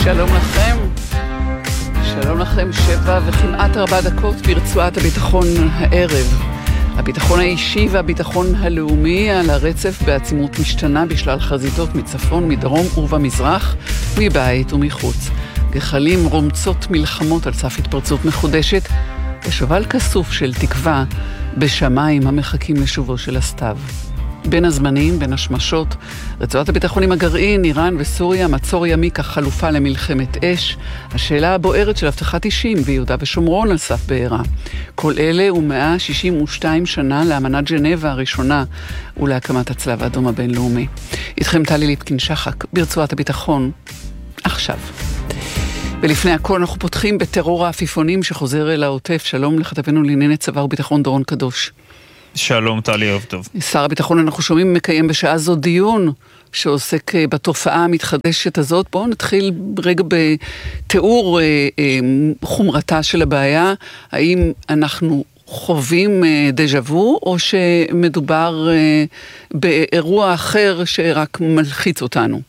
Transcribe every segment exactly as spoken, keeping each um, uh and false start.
שלום לכם, שלום לכם, שבע וכמעט ארבע דקות ברצועת הביטחון הערב. הביטחון האישי והביטחון הלאומי על הרצף בעצימות משתנה בשלל חזיתות מצפון, מדרום ובמזרח, מבית ומחוץ. גחלים רומצות מלחמות על סף התפרצות מחודשת, ושובל כסוף של תקווה בשמיים המחכים לשובו של הסתיו. בין הזמנים, בין השמשות, רצועת הביטחון עם הגרעין, איראן וסוריה, מצור ימי כחלופה למלחמת אש, השאלה הבוערת של הבטחת אישים ביהודה ושומרון על סף בעירה. כל אלה ו-מאה שישים ושתיים שנה לאמנת ג'נבה הראשונה ולהקמת הצלב האדום הבינלאומי. איתכם טלי ליפקין שחק ברצועת הביטחון עכשיו. ולפני הכל אנחנו פותחים בטרור העפיפונים שחוזר אל העוטף. שלום לכתבנו לענייני צבא וביטחון דורון קדוש. שלום טלי, ערב טוב. שר הביטחון, אנחנו שומעים, מקיים בשעה זו דיון שעוסק בתופעה המתחדשת הזאת. בואו נתחיל רגע בתיאור חומרתה של הבעיה. האם אנחנו חווים דז'ה-וו או שמדובר באירוע אחר שרק מלחיץ אותנו?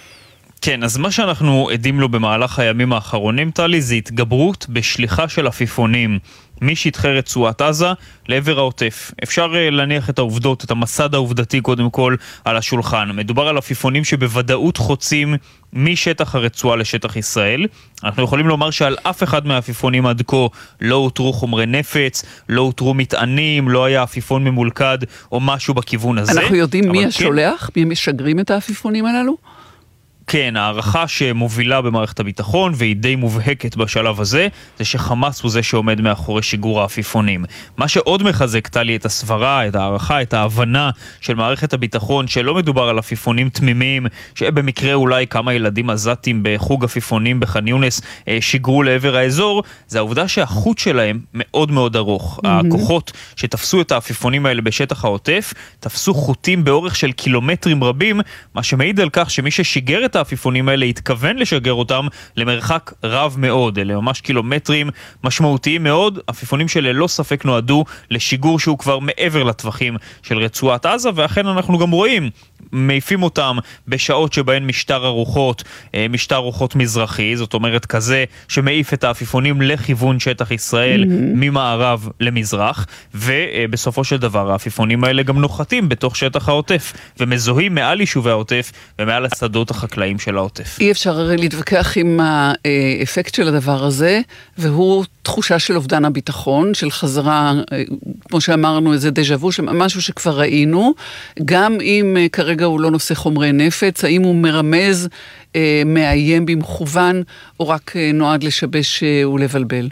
כן, אז מה שאנחנו עדים לו במהלך הימים האחרונים, טלי, זה התגברות בשליחה של עפיפונים משטחי רצועת עזה לעבר העוטף. אפשר להניח את העובדות, את המסד העובדתי קודם כל על השולחן. מדובר על עפיפונים שבוודאות חוצים משטח הרצועה לשטח ישראל. אנחנו יכולים לומר שעל אף אחד מהעפיפונים עד כה לא הותרו חומרי נפץ, לא הותרו מטענים, לא היה עפיפון ממולכד או משהו בכיוון הזה. אנחנו יודעים מי השולח? מי משגרים את העפיפונים הללו? כן, הערכה שמובילה במערכת הביטחון והיא די מובהקת בשלב הזה, זה שחמאס הוא זה שעומד מאחורי שיגור העפיפונים. מה שעוד מחזק טלי את הסברה, את הערכה, את ההבנה של מערכת הביטחון, שלא מדובר על עפיפונים תמימים, שבמקרה אולי כמה ילדים עזתים בחוג עפיפונים בח'אן יונס שיגרו לעבר האזור, זה העובדה שהחוט שלהם מאוד מאוד ארוך. Mm-hmm. הכוחות שתפסו את העפיפונים האלה בשטח העוטף, תפסו חוטים באורך של קילומטרים רבים, מה שמעיד על כך שמי ששיגר את העפיפונים האלה התכוון לשגר אותם למרחק רב מאוד, אלה ממש קילומטרים משמעותיים מאוד, עפיפונים שללא ספק נועדו לשיגור שהוא כבר מעבר לטווחים של רצועת עזה, ואכן אנחנו גם רואים, מעיפים אותם בשעות שבהן משטר הרוחות, משטר רוחות מזרחי, זאת אומרת כזה שמעיף את העפיפונים לכיוון שטח ישראל mm-hmm. ממערב למזרח, ובסופו של דבר העפיפונים האלה גם נוחתים בתוך שטח העוטף, ומזוהים מעל יישובי העוטף ומעל השדות החקלאיים של העוטף. אי אפשר להתווכח עם האפקט של הדבר הזה, והוא תחושה של אובדן הביטחון, של חזרה, כמו שאמרנו, איזה דז'ה-וו, משהו שכבר ראינו, גם אם כרגע הוא לא נושא חומרי נפץ, האם הוא מרמז, מאיים במכוון, או רק נועד לשבש ולבלבל?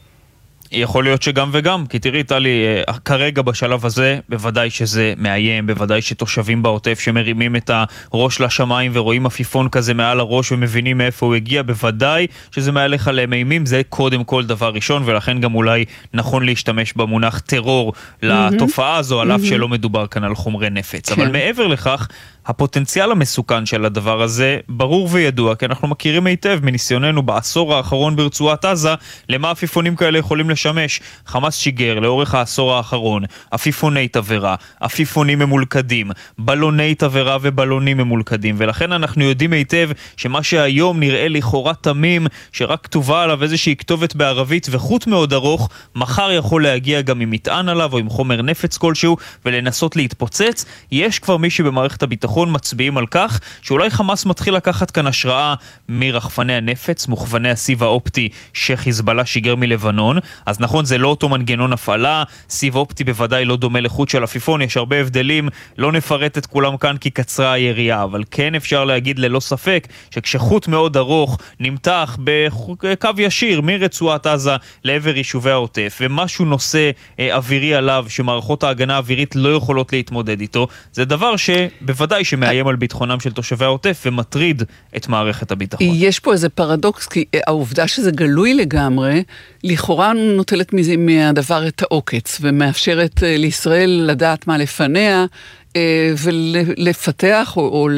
יכול להיות שגם וגם, כי תראי טלי, כרגע בשלב הזה, בוודאי שזה מאיים, בוודאי שתושבים בעוטף שמרימים את הראש לשמיים ורואים עפיפון כזה מעל הראש ומבינים מאיפה הוא הגיע, בוודאי שזה מהלך עליהם אימים, זה קודם כל דבר ראשון, ולכן גם אולי נכון להשתמש במונח טרור לתופעה הזו, על אף שלא מדובר כאן על חומרי נפץ. אבל מעבר לכך, הפוטנציאל המסוכן של הדבר הזה ברור וידוע, כי אנחנו מכירים היטב מניסיוננו בעשור האחרון ברצועת עזה, למה עפיפונים כאלה יכולים לשמש. חמאס שיגר לאורך העשור האחרון עפיפוני תברה, עפיפונים ממולכדים, בלוני תברה ובלונים ממולכדים, ולכן אנחנו יודעים היטב שמה שהיום נראה לכאורה תמים, שרק כתובה עליו איזושהי כתובת בערבית וחוט מאוד ארוך, מחר יכול להגיע גם עם מטען עליו או עם חומר נפץ כלשהו ולנסות להתפוצץ. יש כבר מישהו במערכת הביטחון מצביעים על כך שאולי חמאס מתחיל לקחת כאן השראה מרחפני הנפץ, מוכווני הסיב האופטי שחיזבאללה שיגר מלבנון. אז נכון, זה לא אותו מנגנון הפעלה, סיב אופטי בוודאי לא דומה לחוט של עפיפון, יש הרבה הבדלים, לא נפרט את כולם כאן כי קצרה היריעה, אבל כן אפשר להגיד ללא ספק שכשחוט מאוד ארוך נמתח בקו ישיר מרצועת עזה לעבר יישובי העוטף, ומשהו נושא אווירי עליו שמערכות ההגנה האווירית לא יכולות להתמודד איתו, זה דבר שבוודאי שמאיים על ביטחונם של תושבי העוטף ומטריד את מערכת הביטחון. יש פה איזה פרדוקס, כי העובדה שזה גלוי לגמרי, לכאורה נוטלת מזה, מהדבר את העוקץ, ומאפשרת לישראל לדעת מה לפניה, ולפתח או, או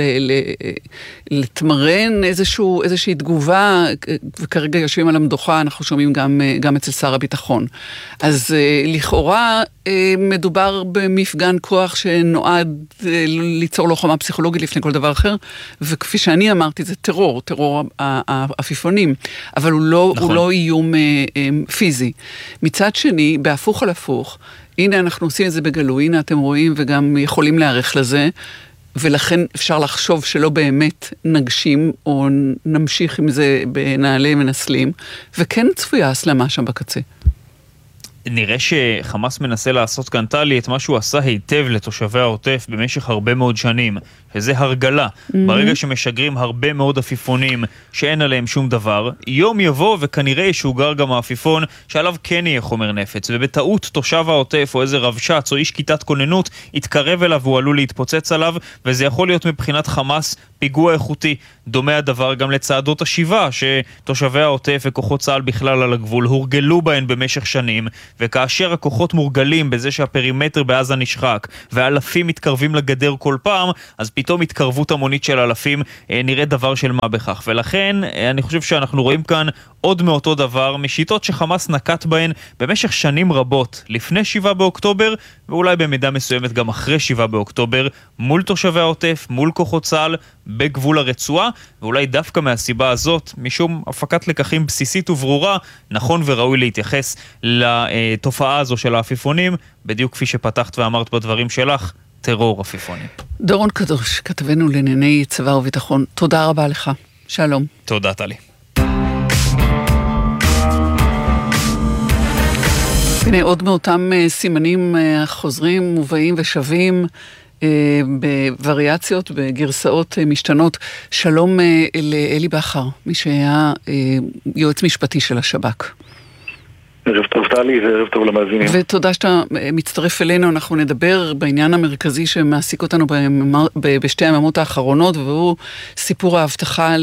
לתמרן איזשהו, איזושהי תגובה, וכרגע יושבים על המדוכה, אנחנו שומעים גם, גם אצל שר הביטחון. אז לכאורה מדובר במפגן כוח שנועד ליצור לו חומה פסיכולוגית לפני כל דבר אחר, וכפי שאני אמרתי, זה טרור, טרור העפיפונים, אבל הוא לא, נכון. הוא לא איום פיזי. מצד שני, בהפוך על הפוך, הנה אנחנו עושים את זה בגלוי, הנה אתם רואים וגם יכולים להערך לזה, ולכן אפשר לחשוב שלא באמת נגשים או נמשיך עם זה בנעלי מנסלים, וכן צפויה הסלמה שם בקצה. נראה שחמאס מנסה לעשות כאן טלי את מה שהוא עשה היטב לתושבי העוטף במשך הרבה מאוד שנים, שזה הרגלה. Mm-hmm. ברגע שמשגרים הרבה מאוד עפיפונים שאין עליהם שום דבר, יום יבוא וכנראה ישוגר גם העפיפון שעליו כן יהיה חומר נפץ, ובטעות תושב העוטף או איזה רבש"ץ או איש כיתת כוננות יתקרב אליו והוא עלול להתפוצץ עליו, וזה יכול להיות מבחינת חמאס פיגוע איכותי. דומה הדבר גם לצעדות השיבה שתושבי העוטף וכוחות צה"ל בכלל על הגבול הורגלו בהן במשך שנים, וכאשר הכוחות מורגלים בזה שהפרימטר בעזה נשחק ואלפים מתקרבים לגדר כל פעם, אז פתאום התקרבות המונית של אלפים נראה דבר של מה בכך. ולכן אני חושב שאנחנו רואים כאן עוד מאותו דבר, משיטות שחמאס נקט בהן במשך שנים רבות, לפני שבעה באוקטובר, ואולי במידה מסוימת גם אחרי שבעה באוקטובר, מול תושבי העוטף, מול כוחות צה"ל, בגבול הרצועה, ואולי דווקא מהסיבה הזאת, משום הפקת לקחים בסיסית וברורה, נכון וראוי להתייחס לתופעה הזו של העפיפונים, בדיוק כפי שפתחת ואמרת בדברים שלך, טרור עפיפונים. דורון קדוש, כתבנו לענייני צבא וביטחון, תודה רבה לך. שלום. תודה טלי. הנה עוד מאותם סימנים חוזרים, מובאים ושווים, בווריאציות, בגרסאות משתנות. שלום לאלי בכר, מי שהיה יועץ משפטי של השב"כ. ערב טוב טלי וערב טוב למאזינים. ותודה שאתה מצטרף אלינו, אנחנו נדבר בעניין המרכזי שמעסיק אותנו בשתי היממות האחרונות, והוא סיפור ההבטחה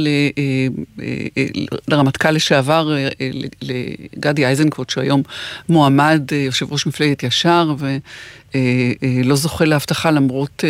לרמטכ"ל לשעבר, לגדי איזנקוט, שהיום מועמד יושב ראש מפלגת ישר, ולא זוכה להבטחה למרות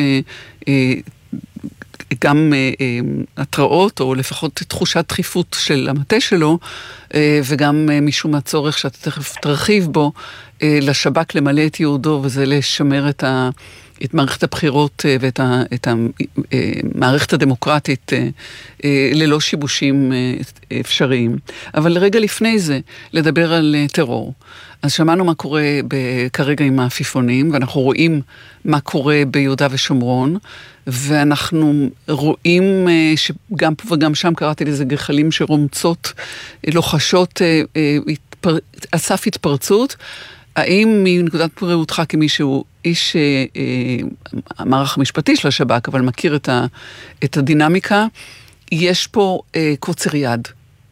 גם התראות, או לפחות תחושת דחיפות של המטה שלו, וגם משום הצורך שאתה תכף תרחיב בו, לשב"כ למלא את יעודו, וזה לשמר את, ה, את מערכת הבחירות ואת ה, את המערכת הדמוקרטית ללא שיבושים אפשריים. אבל רגע לפני זה, לדבר על טרור. אז שמענו מה קורה כרגע עם העפיפונים, ואנחנו רואים מה קורה ביהודה ושומרון, ואנחנו רואים שגם פה וגם שם קראתי לזה גחלים שרומצות, לוחשות, אסף התפרצות. האם מנקודת ראותך כמישהו איש המערך המשפטי של השב"כ, אבל מכיר את, ה, את הדינמיקה, יש פה קוצר יד?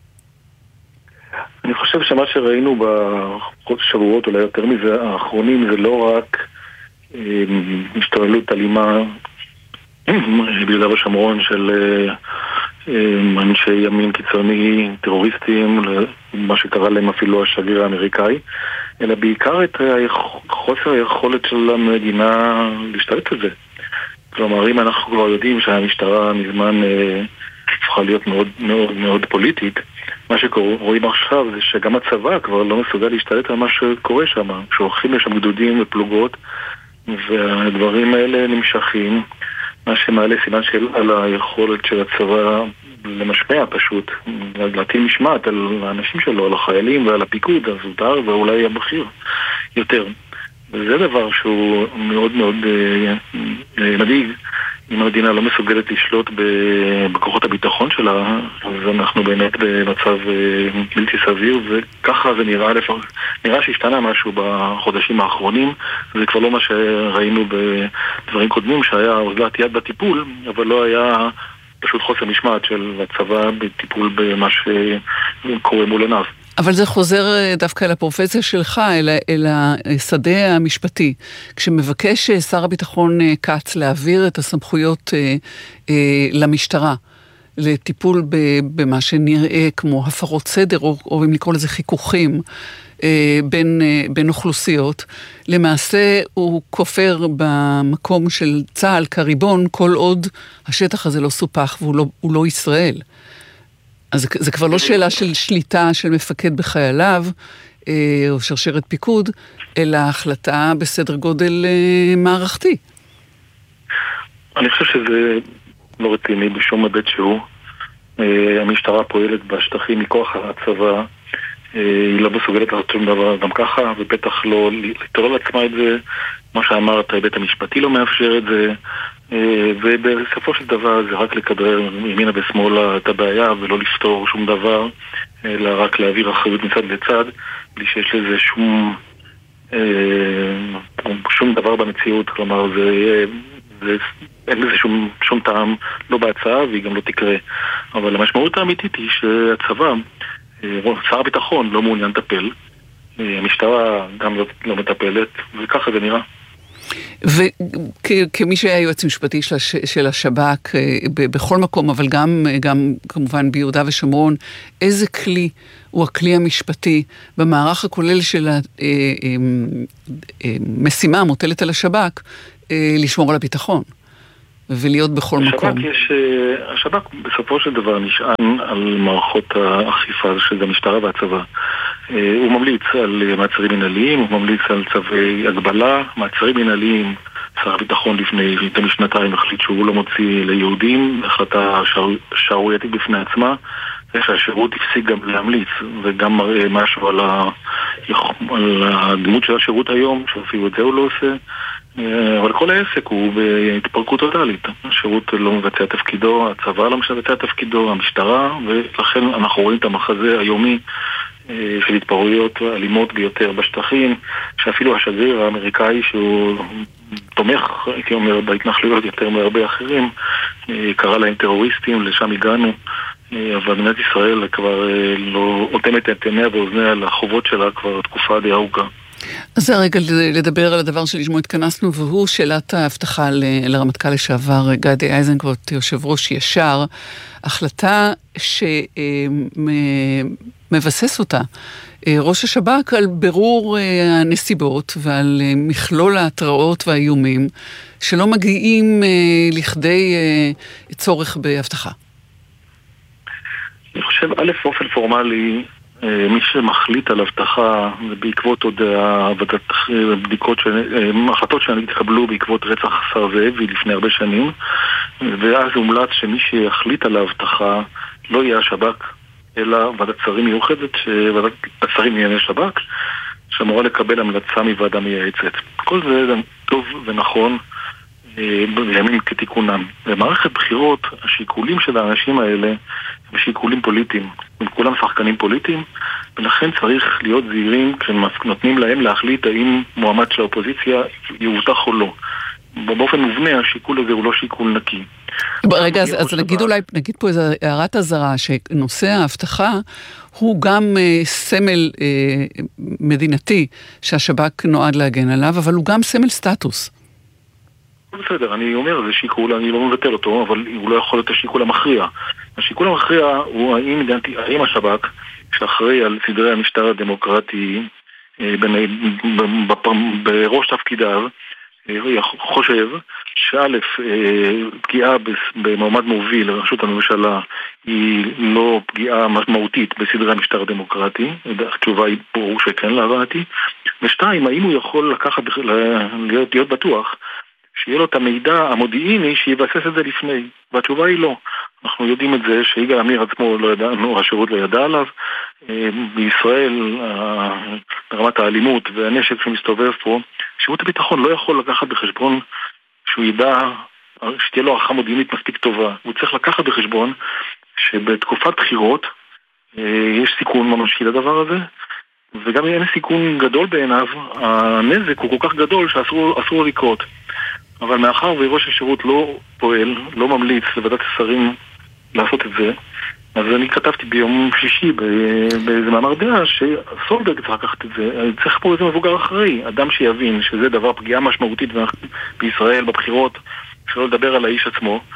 אני חושב שמה שראינו בחודש שבועות, אולי יותר מזה, האחרונים, זה לא רק משתוללות אלימה ביהודה ושומרון של אנשי ימין קיצוני, טרוריסטים, מה שקרא להם אפילו השגריר האמריקאי, אלא בעיקר את חוסר היכולת של המדינה להשתלט על זה. כלומר, אם אנחנו כבר יודעים שהמשטרה מזמן הפכה להיות מאוד מאוד מאוד פוליטית, מה שקוראים עכשיו זה שגם הצבא כבר לא מסוגל להשתלט על מה שקורה שם, שהולכים לשם גדודים ופלוגות, והדברים האלה נמשכים, מה שמעלה סימן של על היכולת של הצבא למשמע פשוט, להטיל משמעת על האנשים שלו, על החיילים ועל הפיקוד הזוטר ואולי הבכיר יותר. וזה דבר שהוא מאוד מאוד מדאיג. אם המדינה לא מסוגלת לשלוט בכוחות הביטחון שלה, אז אנחנו באמת במצב בלתי סביר, וככה זה נראה, נראה שהשתנה משהו בחודשים האחרונים. זה כבר לא מה שראינו בדברים קודמים, שהיה אוזלת יד בטיפול, אבל לא היה פשוט חוסר משמעת של הצבא בטיפול במה שקורה מול עיניו. אבל זה חוזר דווקא אל הפרופסיה שלך, אל, אל השדה המשפטי. כשמבקש שר הביטחון קץ להעביר את הסמכויות אה, אה, למשטרה, לטיפול במה שנראה כמו הפרות סדר, או, או אם לקרוא לזה חיכוכים, בין, בין אוכלוסיות, למעשה הוא כופר במקום של צה"ל כריבון, כל עוד השטח הזה לא סופח והוא לא, הוא לא ישראל. אז זה כבר לא שאלה של שליטה של מפקד בחייליו, או שרשרת פיקוד, אלא החלטה בסדר גודל מערכתי. אני חושב שזה לא רציני בשום מבט שהוא. המשטרה פועלת בשטחים מכוח הצבא, היא לא מסוגלת לעשות שום דבר גם ככה, ובטח לא לתרול לעצמה את זה, מה שאמרת, בית המשפטי לא מאפשר את זה, ובסופו של דבר זה רק לכדרר ימינה ושמאלה את הבעיה, ולא לפתור שום דבר, אלא רק להעביר אחריות מצד לצד, בלי שיש לזה שום, שום דבר במציאות, כלומר זה, זה, אין לזה שום, שום טעם, לא בהצעה, והיא גם לא תקרה. אבל המשמעות האמיתית היא שהצבא, שר הביטחון לא מעוניין לטפל, המשטרה גם לא, לא מטפלת, וככה זה נראה. וכמי שהיה יועץ משפטי של, הש, של השב"כ בכל מקום, אבל גם, גם כמובן ביהודה ושומרון, איזה כלי הוא הכלי המשפטי במערך הכולל של המשימה המוטלת על השב"כ לשמור על הביטחון ולהיות בכל מקום? יש, השב"כ בסופו של דבר נשען על מערכות האכיפה של המשטרה והצבא. הוא ממליץ על מעצרים מנהליים, הוא ממליץ על צווי הגבלה, מעצרים מנהליים. שר הביטחון לפני יותר משנתיים החליט שהוא לא מוציא ליהודים, החלטה שערורייתית בפני עצמה, שהשירות הפסיק גם להמליץ, וגם מראה משהו על, ה... על הדמות של השירות היום, שאפילו את זה הוא לא עושה. אבל כל העסק הוא בהתפרקות טוטלית. השירות לא מבצע תפקידו, הצבא לא מבצע תפקידו, המשטרה, ולכן אנחנו רואים את המחזה היומי של התפרעויות אלימות ביותר בשטחים, שאפילו השגריר האמריקאי שהוא תומך, הייתי אומר, בהתנחלויות יותר מהרבה אחרים, קרא להם טרוריסטים, לשם הגענו, אבל מדינת ישראל כבר לא אוטמת את עיניה ואוזניה לחובות שלה כבר תקופה די ארוכה. אז זה הרגע לדבר על הדבר שלשמו התכנסנו, והוא שאלת ההבטחה לרמטכ"ל לשעבר גדי איזנקוט, יושב ראש ישר, החלטה שמבסס אותה ראש השב"כ על ברור הנסיבות ועל מכלול ההתראות והאיומים שלא מגיעים לכדי צורך בהבטחה. אני חושב, א', באופן פורמלי, מי שמחליט על הבטחה בעקבות עוד הבדיקות, החלטות שהתקבלו בעקבות רצח השר זאבי לפני הרבה שנים, ואז הומלץ שמי שיחליט על ההבטחה לא יהיה השב"כ, אלא ועדת שרים מיוחדת, ועדת שרים לענייני שב"כ, שאמורה לקבל המלצה מוועדה מייעצת. כל זה טוב ונכון בימים כתיקונם. במערכת בחירות, השיקולים של האנשים האלה הם שיקולים פוליטיים. הם כולם שחקנים פוליטיים, ולכן צריך להיות זהירים כשנותנים להם להחליט האם מועמד של האופוזיציה יובטח או לא. באופן מובנה, השיקול הזה הוא לא שיקול נקי. רגע, אז, אז נגיד אולי, נגיד פה איזו הערת הזרה, שנושא ההבטחה הוא גם אה, סמל אה, מדינתי שהשב"כ נועד להגן עליו, אבל הוא גם סמל סטטוס. בסדר, אני אומר, זה שיקול, אני לא מבטל אותו, אבל הוא לא יכול להיות השיקול המכריע. השיקול המכריע הוא האם, האם השב"כ, שאחראי על סדרי המשטר הדמוקרטי בראש תפקידיו, חושב שא' פגיעה במעמד מוביל לרשות הממשלה היא לא פגיעה משמעותית בסדרי המשטר הדמוקרטי, התשובה היא ברור שכן להבנתי, ושתיים, האם הוא יכול לקחת, להיות, להיות בטוח שיהיה לו את המידע המודיעיני שיבסס את זה לפני, והתשובה היא לא. אנחנו יודעים את זה שיגאל עמיר עצמו לא ידענו, השירות לא ידע עליו. בישראל, ברמת האלימות והנשק שמסתובב פה, שירות הביטחון לא יכול לקחת בחשבון שהוא ידע, שתהיה לו הערכה מודיעינית מספיק טובה. הוא צריך לקחת בחשבון שבתקופת בחירות יש סיכון ממשי לדבר הזה, וגם אם אין סיכון גדול בעיניו, הנזק הוא כל כך גדול שאסור לקרות. אבל מאחר וראש השירות לא פועל, לא ממליץ לוועדת השרים לעשות את זה, אז אני כתבתי ביום שישי באיזה מאמר דעה שסולברג צריך לקחת את זה. צריך פה איזה מבוגר אחראי, אדם שיבין שזה דבר פגיעה משמעותית בישראל בבחירות, שלא לדבר על האיש עצמו,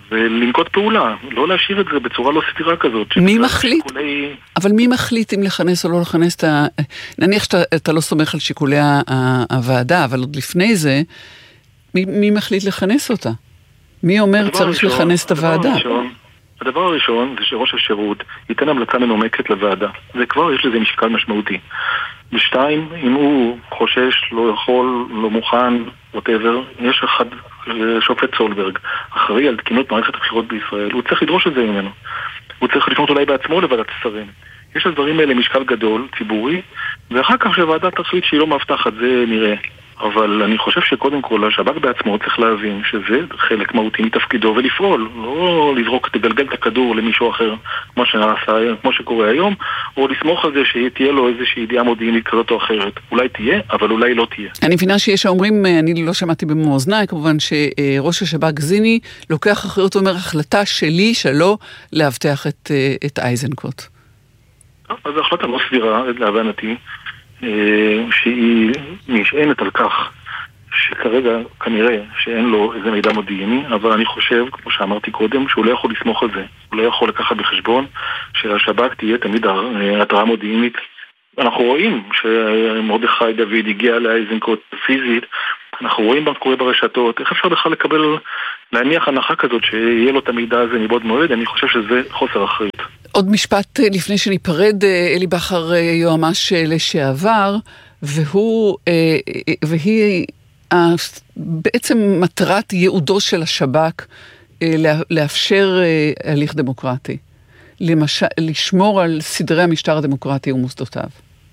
ולנקוט פעולה, לא להשאיר את זה בצורה לא סתירה כזאת. מי מחליט? שיקולי... אבל מי מחליט אם לכנס או לא לכנס את ה... נניח שאתה אתה לא סומך על שיקולי הוועדה, אבל עוד לפני זה, מי, מי מחליט לכנס אותה? מי אומר צריך הראשון, לכנס את הוועדה? הראשון, הדבר הראשון זה שראש השירות ייתן המלצה מנומקת לוועדה. וכבר יש לזה משקל משמעותי. ושתיים, אם הוא חושש, לא יכול, לא מוכן, whatever, יש אחד, שופט סולברג, אחראי על תקינות מערכת הבחירות בישראל, הוא צריך לדרוש את זה ממנו. הוא צריך לפנות אולי בעצמו לוועדת השרים. יש לדברים האלה משקל גדול, ציבורי, ואחר כך שהוועדה תחליט שהיא לא מבטחת, זה נראה. אבל אני חושב שקודם כל השב"כ בעצמו צריך להבין שזה חלק מהותי מתפקידו ולפעול, לא לזרוק, לגלגל את הכדור למישהו אחר כמו שנעשה, כמו שקורה היום, או לסמוך על זה שתהיה לו איזושהי ידיעה מודיעינית כזאת או אחרת. אולי תהיה, אבל אולי לא תהיה. אני מבינה שיש האומרים, אני לא שמעתי במאוזניי, כמובן שראש השב"כ זיני לוקח אחריות ואומר החלטה שלי שלא להבטח את, את אייזנקוט. אז ההחלטה לא סבירה, להבנתי, שהיא נשענת על כך שכרגע כנראה שאין לו איזה מידע מודיעיני, אבל אני חושב, כמו שאמרתי קודם, שהוא לא יכול לסמוך על זה. הוא לא יכול לקחת בחשבון שהשב"כ תהיה תמיד התראה מודיעינית. אנחנו רואים שמרדכי דוד הגיע לאייזנקוט פיזית, אנחנו רואים מה קורה ברשתות, איך אפשר בכלל לקבל, להניח הנחה כזאת שיהיה לו את המידע הזה מבעוד מועד? אני חושב שזה חוסר אחריות. עוד משפט לפני שניפרד, אלי בכר יועמ"ש לשעבר, והוא, והיא בעצם מטרת ייעודו של השב"כ לאפשר הליך דמוקרטי, למשל, לשמור על סדרי המשטר הדמוקרטי ומוסדותיו.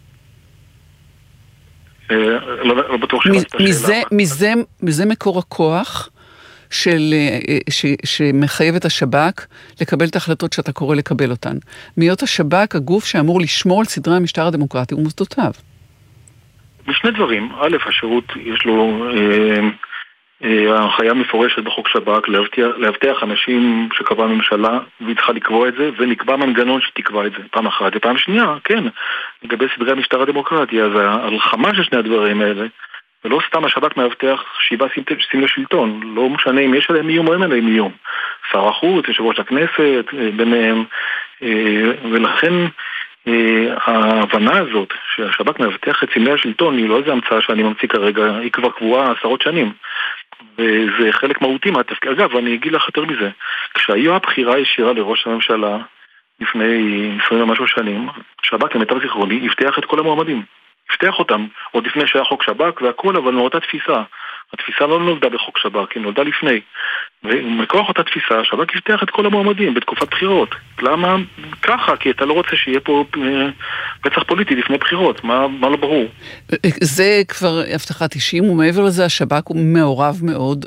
לא בטוח מזה מקור הכוח של, ש, שמחייב את השב"כ לקבל את ההחלטות שאתה קורא לקבל אותן. מיות השב"כ הגוף שאמור לשמור על סדרי המשטר הדמוקרטי ומוסדותיו. בשני דברים. א', השירות יש לו אה, אה, ההנחיה מפורשת בחוק שב"כ להבטיח, להבטיח אנשים שקבעה הממשלה והיא צריכה לקבוע את זה, ונקבע מנגנון שתקבע את זה פעם אחת. ופעם שנייה, כן, לגבי סדרי המשטר הדמוקרטי. אז ההלחמה של שני הדברים האלה, ולא סתם השב"כ מאבטח שבעה סמלי שלטון, לא משנה אם יש עליהם איום או אין עליהם איום. שר החוץ, יושב ראש הכנסת, ביניהם, ולכן ההבנה הזאת שהשב"כ מאבטח את סמלי השלטון היא לא איזה המצאה שאני ממציא כרגע, היא כבר קבועה עשרות שנים. וזה חלק מהותי מהתפקיד. אגב, אני אגיד לך יותר מזה, כשהיו הבחירה ישירה לראש הממשלה לפני עשרים ומשהו שנים, השב"כ למיטב זיכרוני הבטיח את כל המועמדים. הבטיח אותם, עוד לפני שהיה חוק שב"כ והכל, אבל מאותה תפיסה. התפיסה לא נולדה בחוק שב"כ, היא נולדה לפני. ומכוח אותה תפיסה, השב"כ הבטיח את כל המועמדים בתקופת בחירות. למה? ככה, כי אתה לא רוצה שיהיה פה רצח פוליטי לפני בחירות. מה, מה לא ברור? זה כבר הבטחת אישים, ומעבר לזה השב"כ הוא מעורב מאוד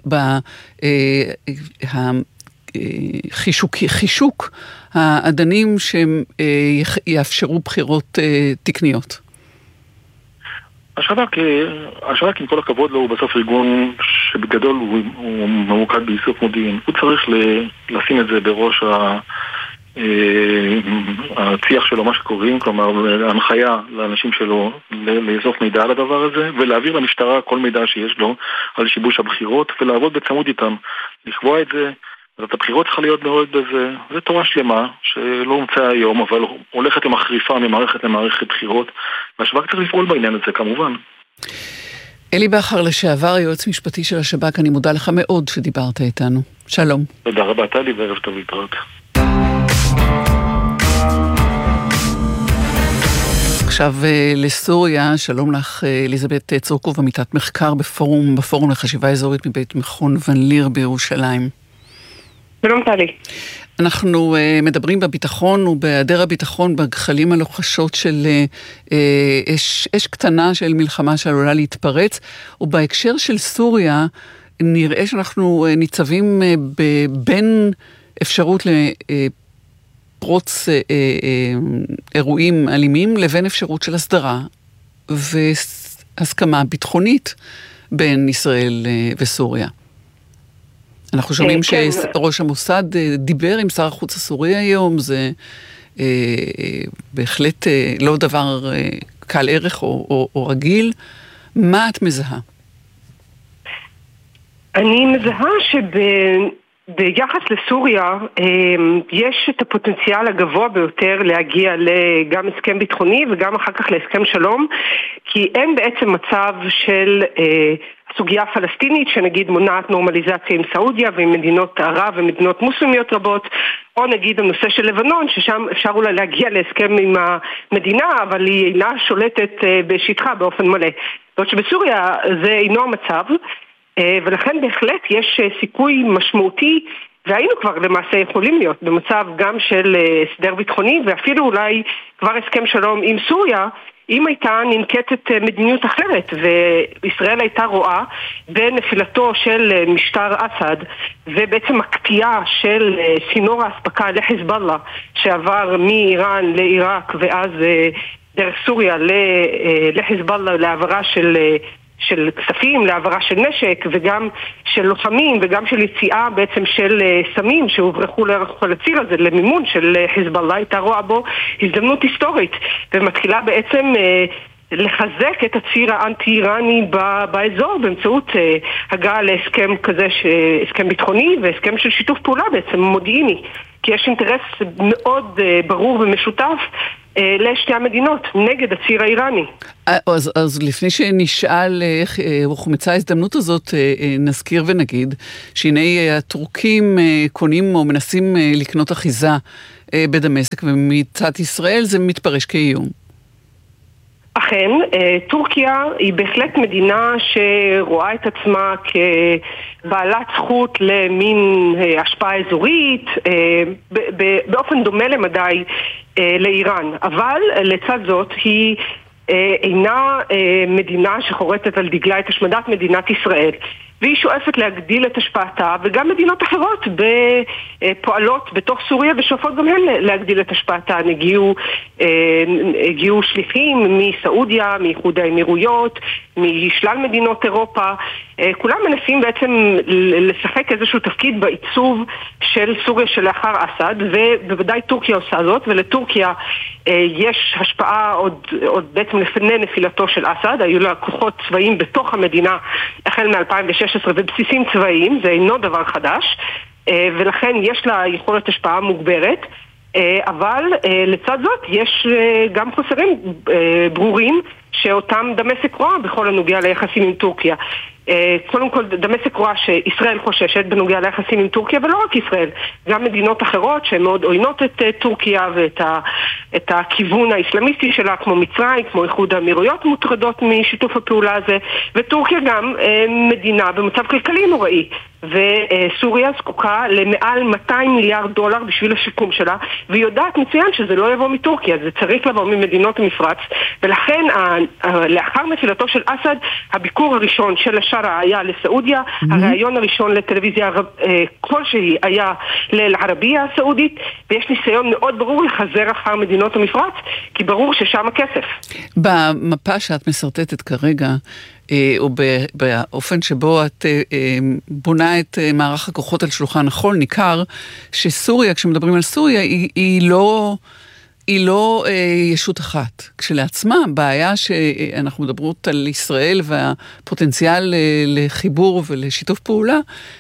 בחישוק, חישוק האדנים שיאפשרו בחירות תקניות. השב"כ, השב"כ עם כל הכבוד לו הוא בסוף ארגון שבגדול הוא, הוא ממוקד באיסוף מודיעין. הוא צריך לשים את זה בראש ה, הציח שלו, מה שקוראים, כלומר ההנחיה לאנשים שלו לאסוף מידע על הדבר הזה ולהעביר למשטרה כל מידע שיש לו על שיבוש הבחירות ולעבוד בצמוד איתם, לקבוע את זה. אז הבחירות צריכה להיות מאוד בזה, זה תורה שלמה שלא הומצאה היום, אבל הולכת ומחריפה ממערכת למערכת בחירות, והשב"כ צריך לפעול בעניין הזה כמובן. אלי בכר לשעבר, יועץ משפטי של השב"כ, אני מודה לך מאוד שדיברת איתנו. שלום. תודה רבה, טלי, וערב טוב להתראות. עכשיו לסוריה, שלום לך אליזבת צורקוב, עמיתת מחקר בפורום, בפורום לחשיבה אזורית מבית מכון ון ליר בירושלים. שלום טלי. אנחנו uh, מדברים בביטחון ובהיעדר הביטחון בגחלים הלוחשות של uh, אש, אש קטנה של מלחמה שעלולה להתפרץ, ובהקשר של סוריה נראה שאנחנו uh, ניצבים uh, בין אפשרות לפרוץ uh, uh, אירועים אלימים לבין אפשרות של הסדרה והסכמה ביטחונית בין ישראל uh, וסוריה. אנחנו שומעים שראש המוסד דיבר עם שר החוץ הסורי היום, זה אה, בהחלט אה, לא דבר אה, קל ערך או, או, או רגיל. מה את מזהה? אני מזהה ביחס לסוריה יש את הפוטנציאל הגבוה ביותר להגיע גם הסכם ביטחוני וגם אחר כך להסכם שלום, כי אין בעצם מצב של סוגיה פלסטינית שנגיד מונעת נורמליזציה עם סעודיה ועם מדינות ערב ומדינות מוסלמיות רבות, או נגיד הנושא של לבנון ששם אפשר אולי להגיע להסכם עם המדינה אבל היא אינה שולטת בשטחה באופן מלא. זאת שבסוריה זה אינו המצב, ולכן בהחלט יש סיכוי משמעותי, והיינו כבר למעשה יכולים להיות במצב גם של הסדר ביטחוני ואפילו אולי כבר הסכם שלום עם סוריה, אם הייתה ננקטת מדיניות אחרת וישראל הייתה רואה בנפילתו של משטר אסד ובעצם הקטיעה של צינור האספקה לחיזבאללה שעבר מאיראן לעיראק ואז דרך סוריה לחיזבאללה להעברה של של כספים, להעברה של נשק וגם של לוחמים וגם של יציאה בעצם של סמים שהוברחו לאורך כל הציר הזה למימון של חיזבאללה, הייתה רואה בו הזדמנות היסטורית ומתחילה בעצם לחזק את הציר האנטי-איראני באזור באמצעות הגעה להסכם כזה, הסכם ביטחוני והסכם של שיתוף פעולה בעצם מודיעיני, כי יש אינטרס מאוד ברור ומשותף לשתי המדינות נגד הציר האיראני. אז, אז לפני שנשאל איך הוחמצה ההזדמנות הזאת, נזכיר ונגיד שהנה הטורקים קונים או מנסים לקנות אחיזה בדמשק, ומצד ישראל זה מתפרש כאיום. אכן, טורקיה היא בהחלט מדינה שרואה את עצמה כבעלת זכות למין השפעה אזורית, באופן דומה למדי לאיראן. אבל לצד זאת היא אינה מדינה שחורטת על דגלה את השמדת מדינת ישראל. והיא שואפת להגדיל את השפעתה, וגם מדינות אחרות פועלות בתוך סוריה ושואפות גם הן להגדיל את השפעתן. הגיעו, הגיעו שליחים מסעודיה, מאיחוד האמירויות, משלל מדינות אירופה. כולם מנסים בעצם לשחק איזשהו תפקיד בעיצוב של סוריה שלאחר אסד, ובוודאי טורקיה עושה זאת, ולטורקיה יש השפעה עוד, עוד בעצם לפני נפילתו של אסד. היו לה כוחות צבאיים בתוך המדינה החל מ-אלפיים ושש עשרה ובסיסים צבאיים, זה אינו דבר חדש, ולכן יש לה יכולת השפעה מוגברת, אבל לצד זאת יש גם חוסרים ברורים שאותם דמשק רואה בכל הנוגע ליחסים עם טורקיה. קודם כל, דמשק רואה שישראל חוששת בנוגע ליחסים עם טורקיה, ולא רק ישראל, גם מדינות אחרות שהן מאוד עוינות את טורקיה ואת ה, את הכיוון האסלאמיסטי שלה, כמו מצרים, כמו איחוד האמירויות, מוטרדות משיתוף הפעולה הזה, וטורקיה גם מדינה במצב כלכלי נוראי, וסוריה זקוקה למעל מאתיים מיליארד דולר בשביל השיקום שלה, והיא יודעת מצוין שזה לא יבוא מטורקיה, זה צריך לבוא ממדינות המפרץ, ולכן לאחר נפילתו של אסד, הביקור הראשון של השרה היה לסעודיה, mm-hmm. הרעיון הראשון לטלוויזיה כלשהי היה לערבייה הסעודית, ויש ניסיון מאוד ברור לחזר אחר מדינות המפרץ, כי ברור ששם הכסף. במפה שאת מסרטטת כרגע, או באופן שבו את בונה את מערך הכוחות על שולחן החול, ניכר שסוריה, כשמדברים על סוריה, היא, היא לא... היא לא אה, ישות אחת. כשלעצמה, בעיה שאנחנו מדברות על ישראל והפוטנציאל אה, לחיבור ולשיתוף פעולה,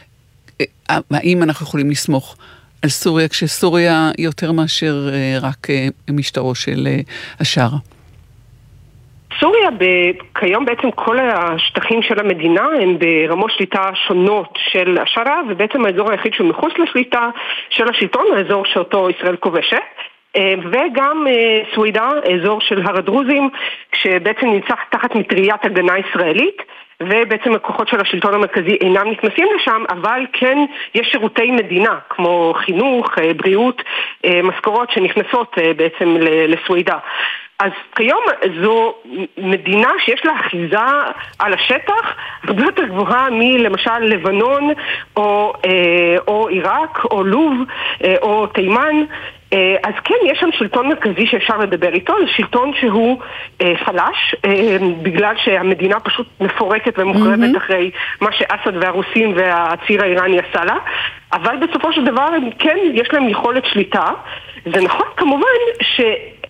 אה, האם אנחנו יכולים לסמוך על סוריה, כשסוריה היא יותר מאשר אה, רק אה, משטרו של אה, השאר? סוריה, כיום בעצם כל השטחים של המדינה הם ברמות שליטה שונות של השארה, ובעצם האזור היחיד שהוא מחוץ לשליטה של השלטון, האזור שאותו ישראל כובשת. וגם סווידה, אזור של הר הדרוזים, שבעצם נמצא תחת מטריית הגנה ישראלית, ובעצם הכוחות של השלטון המרכזי אינם נכנסים לשם, אבל כן יש שירותי מדינה, כמו חינוך, בריאות, משכורות שנכנסות בעצם לסווידה. אז כיום זו מדינה שיש לה אחיזה על השטח הרבה יותר גבוהה מלמשל לבנון או, או עיראק או לוב או תימן. אז כן, יש שם שלטון מרכזי שאפשר לדבר איתו, זה שלטון שהוא אה, פלש, אה, בגלל שהמדינה פשוט מפורקת ומוחרבת mm-hmm. אחרי מה שאסד והרוסים והציר האיראני עשה לה, אבל בסופו של דבר כן, יש להם יכולת שליטה. זה נכון כמובן ש...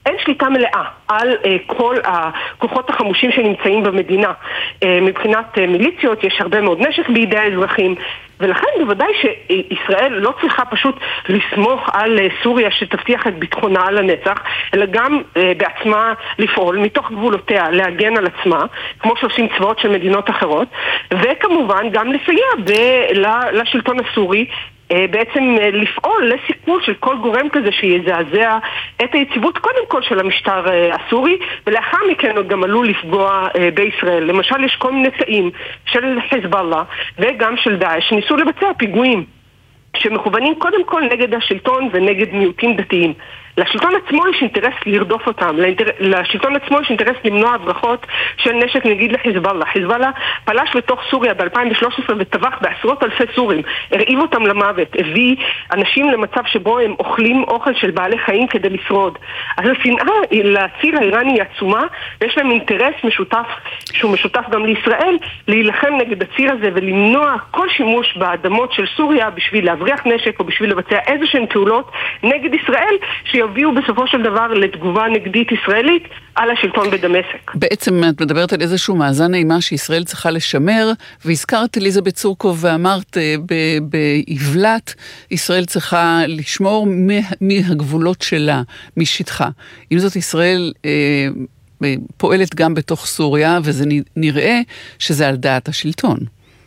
אין שליטה מלאה על אה, כל הכוחות החמושים שנמצאים במדינה. אה, מבחינת אה, מיליציות יש הרבה מאוד נשק בידי האזרחים, ולכן בוודאי שישראל לא צריכה פשוט לסמוך על סוריה שתבטיח את ביטחונה לנצח, אלא גם אה, בעצמה לפעול מתוך גבולותיה, להגן על עצמה, כמו שעושים צבאות של מדינות אחרות, וכמובן גם לסייע ב- לשלטון הסורי, בעצם לפעול לסיכול של כל גורם כזה שיזעזע את היציבות קודם כל של המשטר הסורי, ולאחר מכן עוד גם עלול לפגוע בישראל. למשל יש כל מיני תאים של חיזבאללה וגם של דאעש שניסו לבצע פיגועים שמכוונים קודם כל נגד השלטון ונגד מיעוטים דתיים. לשלטון עצמו יש אינטרס לרדוף אותם, לשלטון עצמו יש אינטרס למנוע הברחות של נשק נגיד לחיזבאללה. חיזבאללה פלש לתוך סוריה ב-אלפיים ושלוש עשרה וטבח בעשרות אלפי סורים, הרעיב אותם למוות, הביא אנשים למצב שבו הם אוכלים אוכל של בעלי חיים כדי לשרוד. אז השנאה לציר האיראני היא עצומה, ויש להם אינטרס משותף, שהוא משותף גם לישראל, להילחם נגד הציר הזה ולמנוע כל שימוש באדמות של סוריה בשביל להבריח נשק או בשביל לבצע איזשהן פעולות נגד ישראל, שיביאו בסופו של דבר לתגובה נגדית ישראלית על השלטון בדמשק. בעצם את מדברת על איזשהו מאזן אימה שישראל צריכה לשמר, והזכרת אליזבת צורקוב ואמרת בעבלת, ישראל צריכה לשמור מהגבולות שלה, משטחה. עם זאת ישראל אה, פועלת גם בתוך סוריה, וזה נראה שזה על דעת השלטון.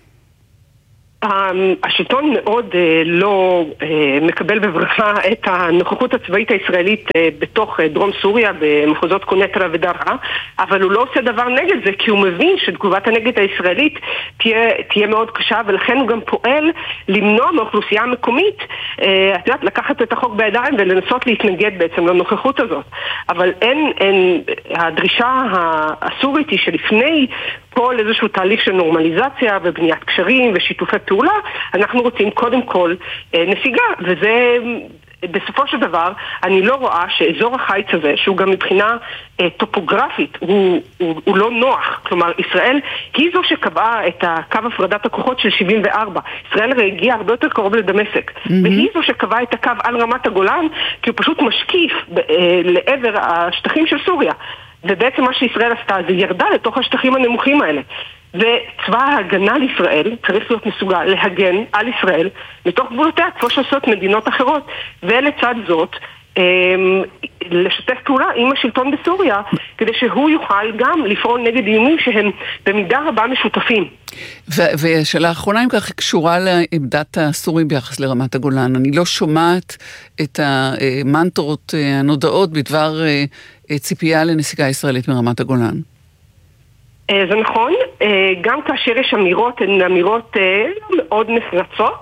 השלטון מאוד לא מקבל בברכה את הנוכחות הצבאית הישראלית בתוך דרום סוריה, במחוזות קונטרה ודרעה, אבל הוא לא עושה דבר נגד זה, כי הוא מבין שתגובת הנגד הישראלית תהיה, תהיה מאוד קשה, ולכן הוא גם פועל למנוע מאוכלוסייה המקומית, את יודעת, לקחת את החוק בידיים ולנסות להתנגד בעצם לנוכחות הזאת. אבל אין, אין, הדרישה הסורית היא שלפני כל איזשהו תהליך של נורמליזציה ובניית קשרים ושיתופי פעולה, אנחנו רוצים קודם כל נסיגה, וזה בסופו של דבר, אני לא רואה שאזור החיץ הזה, שהוא גם מבחינה אה, טופוגרפית, הוא, הוא, הוא לא נוח. כלומר, ישראל היא זו שקבעה את הקו הפרדת הכוחות של שבעים וארבע. ישראל הרי הגיעה הרבה יותר קרוב לדמשק. Mm-hmm. והיא זו שקבעה את הקו על רמת הגולן, כי הוא פשוט משקיף אה, לעבר השטחים של סוריה. ובעצם מה שישראל עשתה זה ירדה לתוך השטחים הנמוכים האלה. וצבא ההגנה לישראל צריך להיות מסוגל להגן על ישראל מתוך גבולותיה, כמו שעושות מדינות אחרות, ולצד זאת לשתף פעולה עם השלטון בסוריה, כדי שהוא יוכל גם לפעול נגד איומים שהם במידה רבה משותפים. ושאלה האחרונה, אם כך, קשורה לעמדת הסורים ביחס לרמת הגולן. אני לא שומעת את המנטרות הנודעות בדבר ציפייה לנסיגה ישראלית מרמת הגולן. זה נכון, גם כאשר יש אמירות, הן אמירות מאוד נחרצות,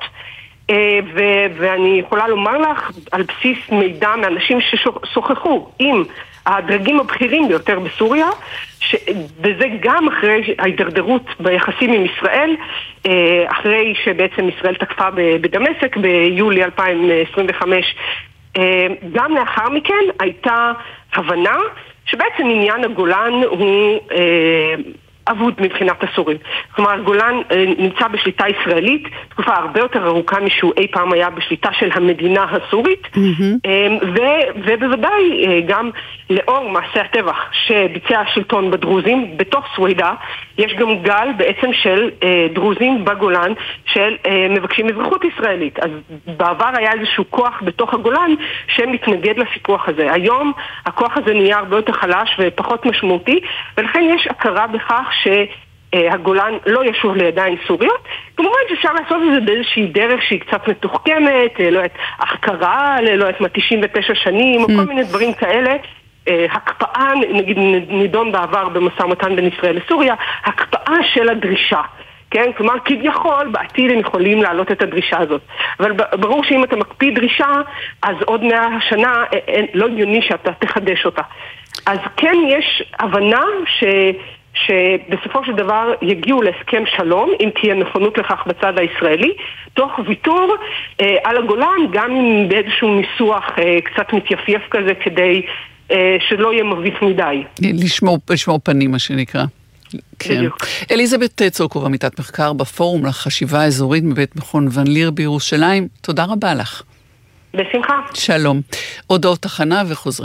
ואני יכולה לומר לך על בסיס מידע מאנשים ששוחחו עם הדרגים הבכירים ביותר בסוריה, וזה גם אחרי ההידרדרות ביחסים עם ישראל, אחרי שבעצם ישראל תקפה בדמשק ביולי אלפיים עשרים וחמש, גם לאחר מכן הייתה הבנה שבעצם עניין הגולן הוא אבוד מבחינת הסורים. כלומר, הגולן נמצא בשליטה ישראלית, תקופה הרבה יותר ארוכה משהו אי פעם היה בשליטה של המדינה הסורית, mm-hmm. ו- ובוודאי גם לאור מעשי הטבח שביצע השלטון בדרוזים, בתוך סווידה, יש גם גל בעצם של דרוזים בגולן של מבקשים אזרחות ישראלית. אז בעבר היה איזשהו כוח בתוך הגולן שמתנגד לסיפוח הזה. היום הכוח הזה נהיה הרבה יותר חלש ופחות משמעותי, ולכן יש הכרה בכך שהגולן לא ישוב לידיים סוריות. כמובן שאפשר לעשות את זה באיזושהי דרך שהיא קצת מתוחכמת, לא את החקרה, לא את תשעים ותשע שנים, או כל מיני דברים כאלה. הקפאה, נגיד נידון בעבר במשא ומתן בין ישראל לסוריה, הקפאה של הדרישה. כן? כלומר, כביכול, בעתיד הם יכולים להעלות את הדרישה הזאת. אבל ברור שאם אתה מקפיא דרישה, אז עוד מאה שנה לא הגיוני שאתה תחדש אותה. אז כן יש הבנה ש... שבסופו של דבר יגיעו להסכם שלום, אם תהיה נכונות לכך בצד הישראלי, תוך ויתור אה, על הגולן, גם עם באיזשהו ניסוח אה, קצת מתייפייף כזה, כדי אה, שלא יהיה מביס מדי. לשמור, לשמור פנים, מה שנקרא. כן. אליזבת צורקוב, עמיתת מחקר בפורום לחשיבה האזורית מבית מכון ון ליר בירושלים, תודה רבה לך. בשמחה. שלום. עוד עוד תחנה וחוזרים.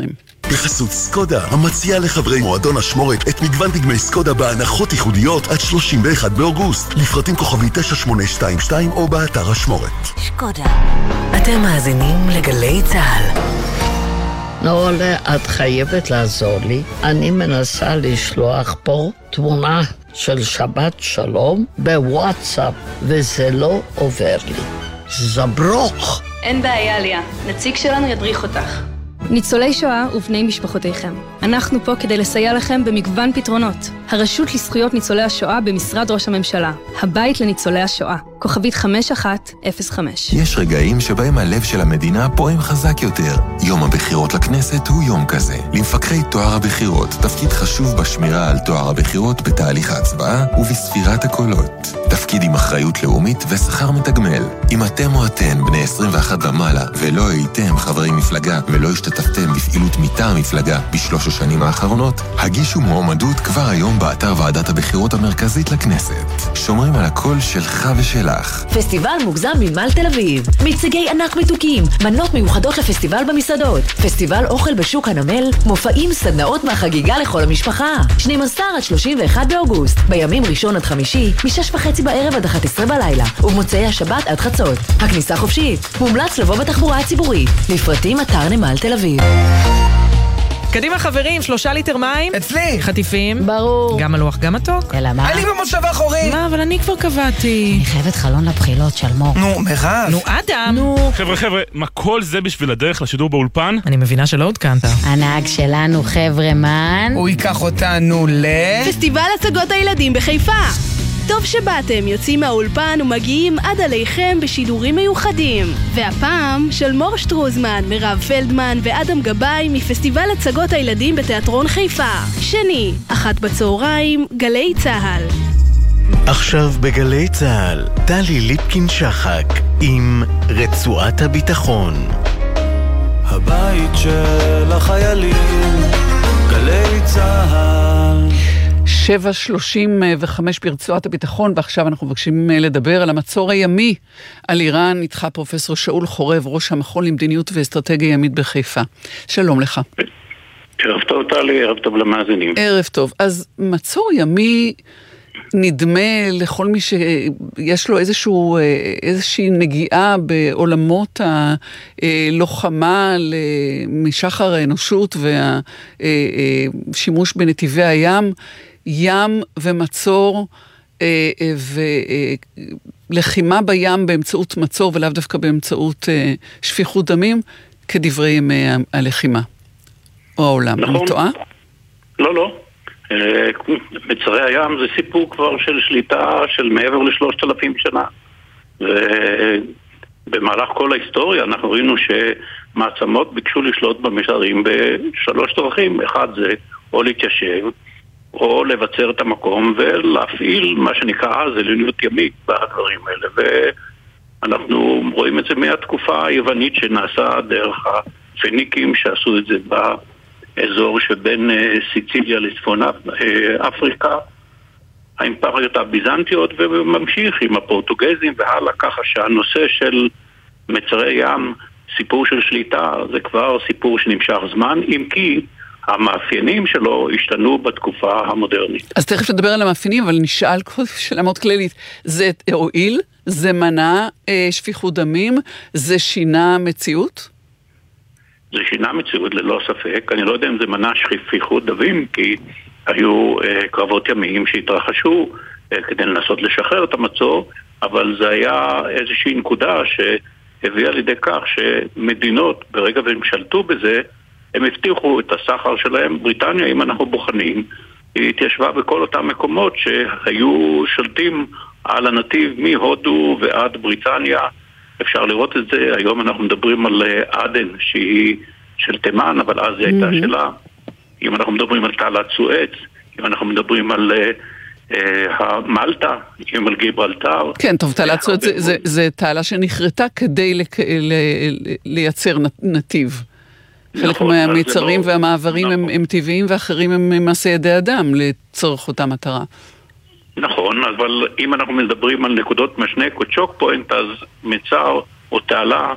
בחסות סקודה, המציעה לחברי מועדון אשמורת את מגוון דגמי סקודה בהנחות ייחודיות עד שלושים ואחד באוגוסט. לפרטים כוכבי תשע שמונה שתיים שתיים או באתר אשמורת. סקודה. אתם מאזינים לגלי צהל. נולה, את חייבת לעזור לי. אני מנסה לשלוח פה תמונה של שבת שלום בוואטסאפ, וזה לא עובר לי. זברוך. אין בעיה, ליה. נציג שלנו ידריך אותך. ניצולי שואה ובני משפחותיכם. אנחנו פה כדי לסייע לכם במגוון פתרונות. הרשות לזכויות ניצולי השואה במשרד ראש הממשלה. הבית לניצולי השואה. כוכבית חמש אחת אפס חמש. יש רגעים שבהם הלב של המדינה פועם חזק יותר. יום הבחירות לכנסת הוא יום כזה. למפקחי תואר הבחירות, תפקיד חשוב בשמירה על תואר הבחירות בתהליך ההצבעה ובספירת הקולות. תפקיד עם אחריות לאומית ושכר מתגמל. אם אתם או אתן בני עשרים ואחת ומעלה ולא הייתם חברי מפלגה ולא השתתפתם בפעילות מטעם המפלגה בשלוש השנים האחרונות, הגישו מועמדות כבר היום באתר ועדת הבחירות המרכזית לכנסת. שומרים על הקול שלך ושלה. פסטיבל מוגזם מנמל תל אביב. מיצגי ענק מתוקים, מנות מיוחדות לפסטיבל במסעדות, פסטיבל אוכל בשוק הנמל, מופעים, סדנאות מהחגיגה לכל המשפחה. שנים עשר עד שלושים ואחד באוגוסט, בימים ראשון עד חמישי, משש וחצי בערב עד אחת עשרה בלילה, ובמוצאי השבת עד חצות. הכניסה חופשית. מומלץ לבוא בתחבורה הציבורית. לפרטים אתר נמל תל אביב. קדימה חברים, שלושה ליטר מים. אצלי. חטיפים. ברור. גם מלוח, גם מתוק. אלא מה? אני במושב האחורי. מה, אבל אני כבר קבעתי. אני חייבת חלון לבחילות של מור. נו, מירב. נו, אדם. נו. חבר'ה, חבר'ה, מה כל זה בשביל הדרך לשידור באולפן? אני מבינה שלא עודכנת. הנהג שלנו, חבר'ה, מן. הוא ייקח אותנו ל... פסטיבל הצגות הילדים בחיפה. טוב שבאתם, יוצאים מהאולפן ומגיעים עד עליכם בשידורים מיוחדים. והפעם של מור שטרוזמן, מירב פלדמן ואדם גבאי מפסטיבל הצגות הילדים בתיאטרון חיפה. שני, אחת בצהריים, גלי צהל. עכשיו בגלי צהל, טלי ליפקין שחק עם רצועת הביטחון. הבית של החיילים, גלי צהל. שבע שלושים וחמש ברצועת הביטחון, ועכשיו אנחנו מבקשים לדבר על המצור הימי על איראן. איתך פרופסור שאול חורב, ראש המכון למדיניות ואסטרטגיה ימית בחיפה. שלום לך. ערב טוב טלי, ערב טוב למאזינים. ערב טוב. אז מצור ימי נדמה לכל מי שיש לו איזשהו, איזושהי נגיעה בעולמות הלוחמה משחר האנושות והשימוש בנתיבי הים, ים ומצור ולחימה בים באמצעות מצור ולאו דווקא באמצעות שפיכות דמים כדברי ימי הלחימה או העולם. נכון. אני טועה? לא, לא. מצרי הים זה סיפור כבר של שליטה של מעבר לשלושת אלפים שנה, ובמהלך כל ההיסטוריה אנחנו ראינו שמעצמות ביקשו לשלוט במישרים בשלוש דרכים. אחד זה או להתיישב או לבצר את המקום ולהפעיל מה שנקרא אז עליונות ימית בדברים האלה, ואנחנו רואים את זה מהתקופה היוונית שנעשה דרך הפניקים שעשו את זה באזור שבין סיציליה לצפון אפריקה, האימפריות הביזנטיות, וממשיך עם הפורטוגזים והלאה, ככה שהנושא של מצרי ים, סיפור של שליטה, זה כבר סיפור שנמשך זמן, אם כי המאפיינים שלו השתנו בתקופה המודרנית. אז תכף נדבר על המאפיינים, אבל נשאל כל שאלה מאוד כללית. זה הועיל? זה מנע אה, שפיכות דמים? זה שינה מציאות? זה שינה מציאות ללא ספק. אני לא יודע אם זה מנע שפיכות דמים, כי היו אה, קרבות ימיים שהתרחשו אה, כדי לנסות לשחרר את המצור, אבל זה היה איזושהי נקודה שהביאה לידי כך שמדינות, ברגע והם שלטו בזה, הם הבטיחו את הסחר שלהם. בריטניה, אם אנחנו בוחנים, היא התיישבה בכל אותם מקומות שהיו שולטים על הנתיב מהודו ועד בריטניה. אפשר לראות את זה. היום אנחנו מדברים על עדן שהיא של תימן, אבל אז היא הייתה mm-hmm. שלה. אם אנחנו מדברים על תעלת סואץ, אם אנחנו מדברים על uh, המלטה, אם על גיברלטר. כן, טוב, תעלת סואץ זה, זה, זה תעלה שנחרטה כדי לק... ל... לייצר נתיב. חלק נכון, מהמצרים לא... והמעברים נכון. הם, הם טבעיים, ואחרים הם מעשי ידי אדם לצורך אותה מטרה. נכון, אבל אם אנחנו מדברים על נקודות משנק או צ'וק פוינט, אז מצר או תעלה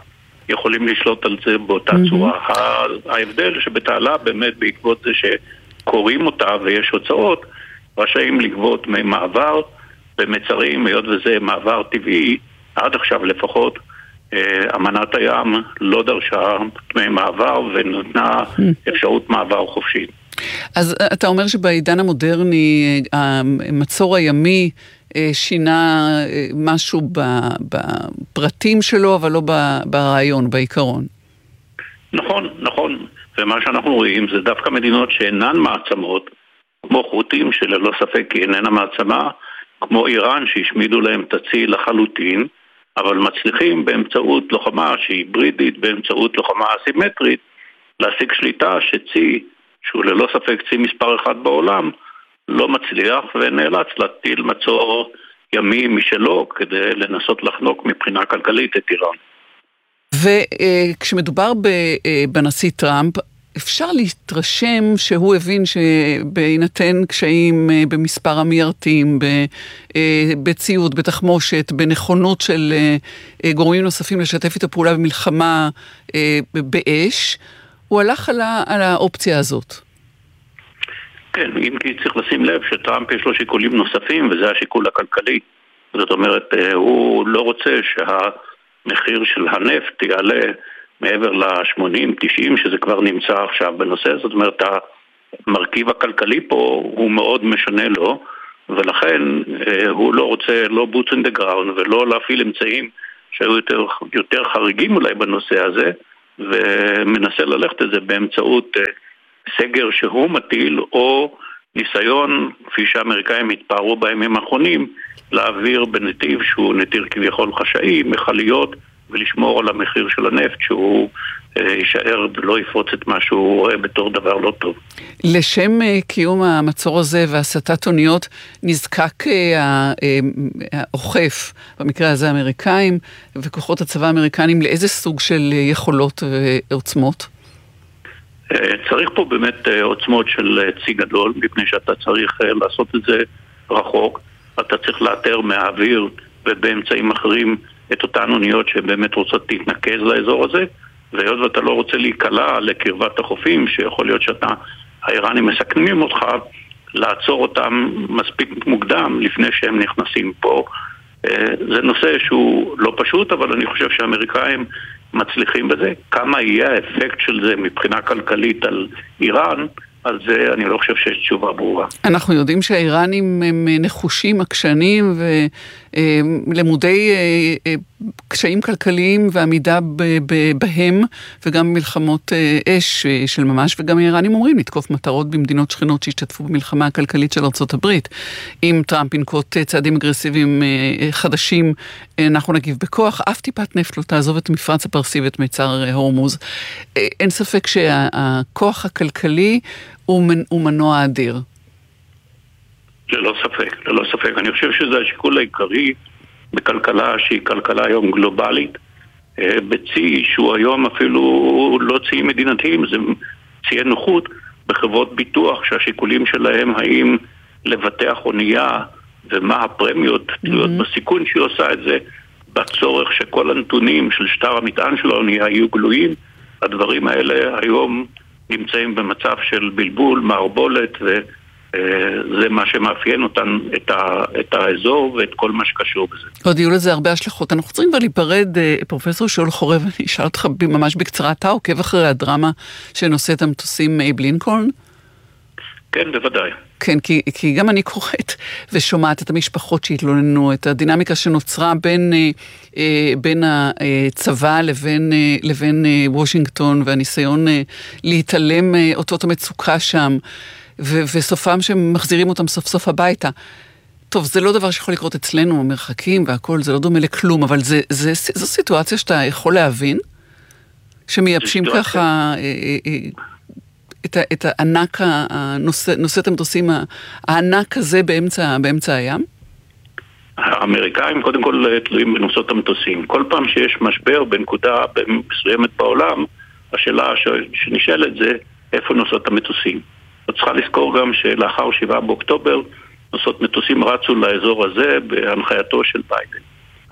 יכולים לשלוט על זה באותה mm-hmm. צורה. ההבדל שבתעלה באמת בעקבות זה שקוראים אותה ויש הוצאות, רשאים לגבות ממעבר במצרים, היות וזה מעבר טבעי, עד עכשיו לפחות, אמנת הים לא דרשה ממעבר ונתנה אפשרות מעבר חופשית. אז אתה אומר שבעידן המודרני המצור הימי שינה משהו בפרטים שלו, אבל לא ברעיון, בעיקרון. נכון, נכון. ומה שאנחנו רואים זה דווקא מדינות שאינן מעצמות, כמו חות'ים שללא ספק היא איננה מעצמה, כמו איראן שהשמידו להם את הצי לחלוטין, אבל מצליחים באמצעות לוחמה שהיא היברידית, באמצעות לוחמה אסימטרית, להשיג שליטה שצי, שהוא ללא ספק צי מספר אחד בעולם, לא מצליח ונאלץ להטיל מצור ימי משלו כדי לנסות לחנוק מבחינה כלכלית את איראן. וכשמדובר בנשיא טראמפ, אפשר להתרשם שהוא הבין שבהינתן קשיים במספר המיירטים, בציוד, בתחמושת, בנכונות של גורמים נוספים לשתף את הפעולה במלחמה באש, הוא הלך על האופציה הזאת. כן, אם כי צריך לשים לב שטראמפ יש לו שיקולים נוספים, וזה השיקול הכלכלי. זאת אומרת, הוא לא רוצה שהמחיר של הנפט יעלה מעבר ל-שמונים תשעים, שזה כבר נמצא עכשיו בנושא. זאת אומרת, המרכיב הכלכלי פה הוא מאוד משנה לו, ולכן הוא לא רוצה לא boots in the ground ולא להפעיל אמצעים שהיו יותר, יותר חריגים אולי בנושא הזה, ומנסה ללכת את זה באמצעות סגר שהוא מטיל, או ניסיון, כפי שהאמריקאים התפארו בימים האחרונים, להעביר בנתיב שהוא נתיר כביכול חשאי, מחליות, ולשמור על המחיר של הנפט שהוא יישאר ולא יפרוץ את מה שהוא רואה בתור דבר לא טוב. לשם קיום המצור הזה והסטת אוניות נזקק האוכף, במקרה הזה האמריקאים וכוחות הצבא האמריקנים, לאיזה סוג של יכולות ועוצמות? צריך פה באמת עוצמות של צי גדול, מפני שאתה צריך לעשות את זה רחוק, אתה צריך לאתר מהאוויר ובאמצעים אחרים את אותן אוניות שבאמת רוצות להתנקז לאזור הזה, והיות ואתה לא רוצה להיקלע לקרבת החופים, שיכול להיות שאתה, האיראנים מסכנים אותך, לעצור אותם מספיק מוקדם לפני שהם נכנסים פה. זה נושא שהוא לא פשוט, אבל אני חושב שהאמריקאים מצליחים בזה. כמה יהיה האפקט של זה מבחינה כלכלית על איראן, על זה אני לא חושב שיש תשובה ברורה. אנחנו יודעים שהאיראנים הם נחושים, עקשנים ולמודי קשיים כלכליים ועמידה בהם, וגם מלחמות אש של ממש, וגם האיראנים אומרים לתקוף מטרות במדינות שכנות שהשתתפו במלחמה הכלכלית של ארצות הברית. אם טראמפ ינקוט צעדים אגרסיביים חדשים, אנחנו נגיב בכוח. אף טיפת נפט לא תעזוב את מפרץ הפרסי ואת מיצר הורמוז. אין ספק שהכוח הכלכלי הוא מנוע אדיר. ללא ספק, ללא ספק. אני חושב שזה השיקול העיקרי בכלכלה שהיא כלכלה היום גלובלית, בצי שהוא היום אפילו לא צי מדינתיים, זה צי נוחות בחברות ביטוח שהשיקולים שלהם האם לבטח אונייה ומה הפרמיות תלויות mm-hmm. בסיכון שהיא עושה את זה, בצורך שכל הנתונים של שטר המטען של האונייה יהיו גלויים. הדברים האלה היום נמצאים במצב של בלבול, מערבולת, וזה מה שמאפיין אותן, את, ה, את האזור ואת כל מה שקשור בזה. עוד יהיו לזה הרבה השלכות. אנחנו צריכים כבר להיפרד, פרופסור שאול חורב, אני אשאל אותך ממש בקצרה, אתה עוקב אחרי הדרמה שנושא את המטוסים אייב לינקולן? כן, בוודאי. כן, כי, כי גם אני קוראת ושומעת את המשפחות שהתלוננו, את הדינמיקה שנוצרה בין, אה, בין הצבא לבין, אה, לבין אה, וושינגטון, והניסיון אה, להתעלם אה, אותות המצוקה שם, ו, וסופם שמחזירים אותם סוף סוף הביתה. טוב, זה לא דבר שיכול לקרות אצלנו, מרחקים והכל, זה לא דומה לכלום, אבל זה, זה, זה, זו סיטואציה שאתה יכול להבין, שמייבשים ככה... אה, אה, אה, את, את הענק, נושא את המטוסים, הענק הזה באמצע, באמצע הים? האמריקאים קודם כל תלויים בנושאות המטוסים. כל פעם שיש משבר בנקודה מסוימת בעולם, השאלה שנשאלת זה איפה נושאות המטוסים. את צריכה לזכור גם שלאחר שבעה באוקטובר, נושאות מטוסים רצו לאזור הזה בהנחייתו של ביידן.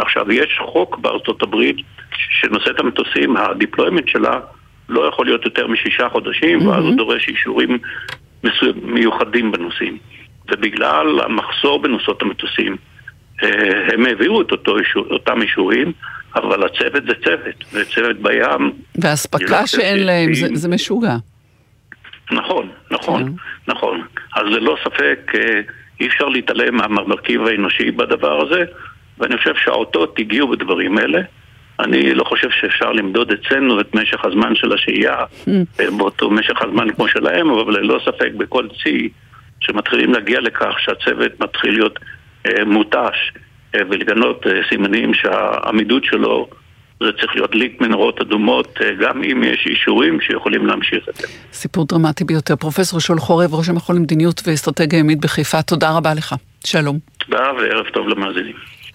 עכשיו, יש חוק בארצות הברית שנושאת המטוסים, הדיפלוימנט שלה לא יכול להיות יותר משישה חודשים, ואז הוא דורש אישורים מיוחדים בנושאים. ובגלל המחסור בנושאות המטוסים, הם העבירו את אותו אישור, אותם אישורים, אבל הצוות זה צוות, וצוות בים... והספקה שאין להם, זה, זה משוגע. נכון, נכון, נכון. אז ללא ספק, אי אפשר להתעלם מהמרכיב האנושי בדבר הזה, ואני חושב שהאותות הגיעו בדברים האלה. אני לא חושב שאפשר למדוד אצלנו את משך הזמן של השהייה, באותו משך הזמן כמו שלהם, אבל ללא ספק בכל צי, שמתחילים להגיע לכך שהצוות מתחיל להיות מוטש, ולגנות סימנים שהעמידות שלו זה צריך להיות ליק מנורות אדומות, גם אם יש אישורים שיכולים להמשיך את זה. סיפור דרמטי ביותר. פרופסור שאול חורב, ראש המכון למדיניות ואסטרטגיה ימית בחיפה, תודה רבה לך. שלום. תודה וערב טוב למאזינים.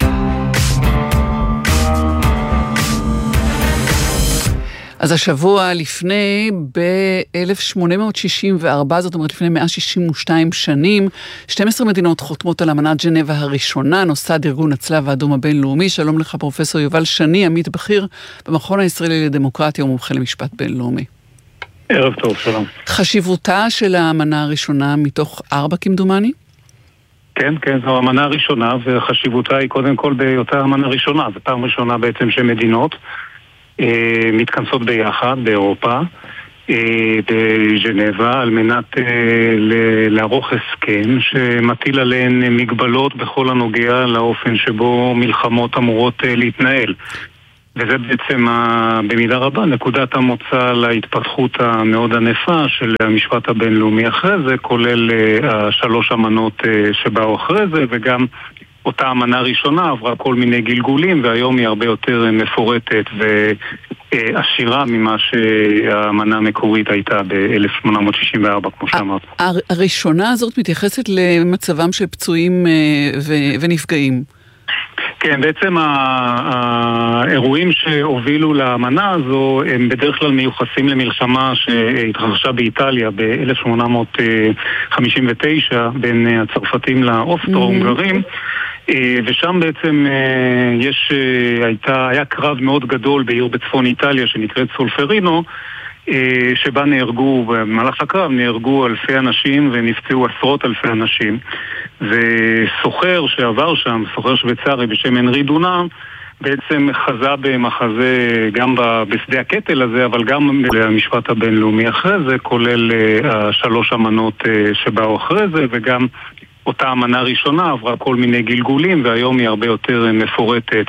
אז השבוע לפני, ב-אלף שמונה מאות שישים וארבע, זאת אומרת לפני מאה שישים ושתיים שנים, שתים עשרה מדינות חותמות על אמנת ג'נבה הראשונה, נוסד ארגון הצלב האדום הבינלאומי. שלום לך פרופסור יובל שני, עמית בכיר במכון הישראלי לדמוקרטיה ומומחה למשפט בינלאומי. ערב טוב, שלום. חשיבותה של האמנה הראשונה מתוך ארבע כמדומני? כן, כן, זו האמנה הראשונה, וחשיבותה היא קודם כל בהיותה האמנה הראשונה. זו פעם ראשונה בעצם שמדינות מתכנסות ביחד באירופה, בז'נבה, על מנת לערוך הסכם שמטיל עליהן מגבלות בכל הנוגע לאופן שבו מלחמות אמורות להתנהל. וזה בעצם במידה רבה נקודת המוצא להתפתחות המאוד ענפה של המשפט הבינלאומי אחרי זה, כולל השלוש אמנות שבאו אחרי זה, וגם אותה אמנה ראשונה עברה כל מיני גלגולים, והיום היא הרבה יותר מפורטת ועשירה ממה שהאמנה המקורית הייתה ב-אלף שמונה מאות שישים וארבע, כמו שאמרת. הראשונה הזאת מתייחסת למצבם של פצועים ונפגעים. כן, בעצם האירועים שהובילו לאמנה הזו הם בדרך כלל מיוחסים למלחמה שהתרחשה באיטליה ב-אלף שמונה מאות חמישים ותשע בין הצרפתים לאוסטרו-הונגרים, ושם בעצם יש, הייתה, היה קרב מאוד גדול בעיר בצפון איטליה שנקראת סולפרינו, שבה נהרגו, במהלך הקרב נהרגו אלפי אנשים ונפצעו עשרות אלפי אנשים. וסוחר שעבר שם, סוחר שוויצרי בשם הנרי דונם, בעצם חזה במחזה גם בשדה הקטל הזה, אבל גם במשפט הבינלאומי אחרי זה, כולל השלוש אמנות שבאו אחרי זה, וגם אותה אמנה ראשונה עברה כל מיני גלגולים, והיום היא הרבה יותר מפורטת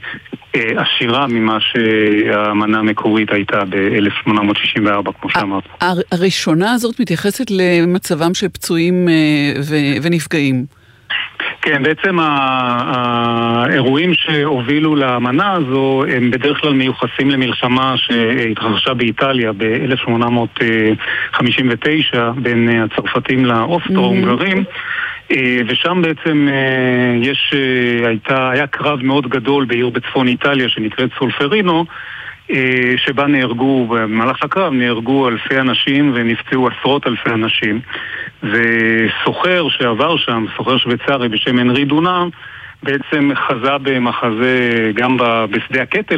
ועשירה ממה שהאמנה המקורית הייתה ב-אלף שמונה מאות שישים וארבע, כמו שאמרת. הראשונה הזאת מתייחסת למצבם של פצועים ונפגעים. כן, בעצם האירועים שהובילו לאמנה הזו הם בדרך כלל מיוחסים למלחמה שהתרחשה באיטליה ב-אלף שמונה מאות חמישים ותשע בין הצרפתים לאוסטרו-הונגרים, ושם בעצם יש, הייתה, היה קרב מאוד גדול בעיר בצפון איטליה שנקראת סולפרינו, שבה נהרגו, במהלך הקרב נהרגו אלפי אנשים ונפצעו עשרות אלפי אנשים. וסוחר שעבר שם, סוחר שוויצרי בשם הנרי דונם, בעצם חזה במחזה גם בשדה הקטל